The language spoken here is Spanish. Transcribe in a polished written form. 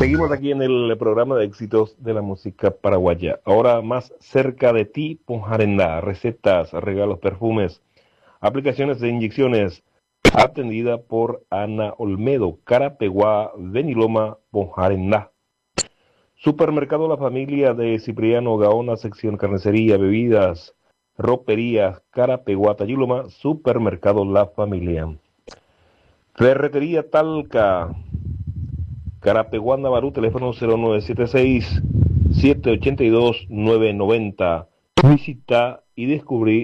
Seguimos aquí en el programa de éxitos de la música paraguaya. Ahora más cerca de ti, Ponjarendá. Recetas, regalos, perfumes, aplicaciones de inyecciones. Atendida por Ana Olmedo, Carapeguá, Beniloma, Ponjarendá. Supermercado La Familia de Cipriano Gaona, sección carnicería, bebidas, roperías, Carapeguá, Tayiloma, Supermercado La Familia. Ferretería Talca, Carapeguá, Navarú, teléfono 0976-782-990. Visita y descubrí